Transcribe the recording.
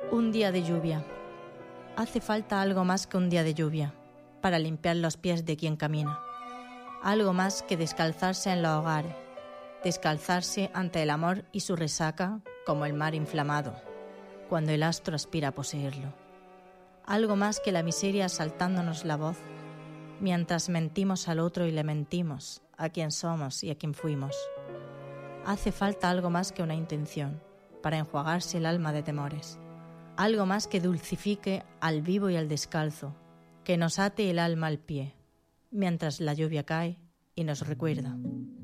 Un día de lluvia. Hace falta algo más que un día de lluvia para limpiar los pies de quien camina. Algo más que descalzarse en los hogares, descalzarse ante el amor y su resaca como el mar inflamado, cuando el astro aspira a poseerlo. Algo más que la miseria asaltándonos la voz, mientras mentimos al otro y le mentimos a quien somos y a quien fuimos. Hace falta algo más que una intención para enjuagarse el alma de temores. Algo más que dulcifique al vivo y al descalzo, que nos ate el alma al pie, mientras la lluvia cae y nos recuerda